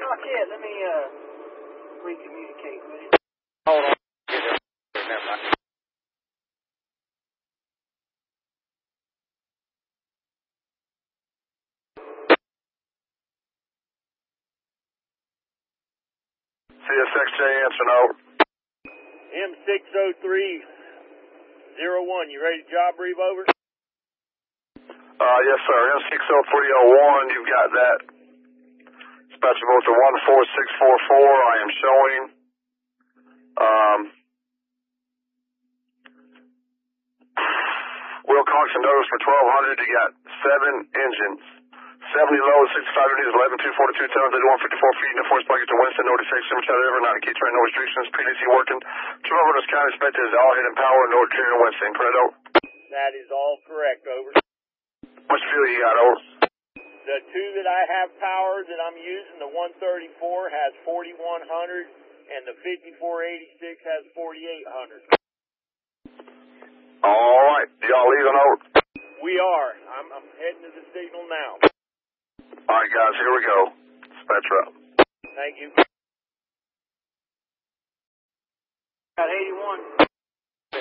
not yet. Let me recommunicate with you. Hold on. Never mind. CSXJ answering out. M60301, you ready to job brief over? Yes, sir. M60301, you've got that. Dispatcher both to 14644. I am showing. Will Coxon notice for 1200. You got 7 engines. 70 low, 65 degrees, 11, 242, 731, 54 feet, no force blanket to Winston, no defects, temperature ever, not a key train, no restrictions, PDC working. 1200 County Inspector is all hidden power, no carrying to Winston, correct, over? That is all correct, over. Much fuel you got, over? The 2 that I have power that I'm using, the 134 has 4100 and the 5486 has 4800. All right, y'all leaving, over? We are. I'm heading to the signal now. All right, guys, here we go. Dispatcher up. Thank you.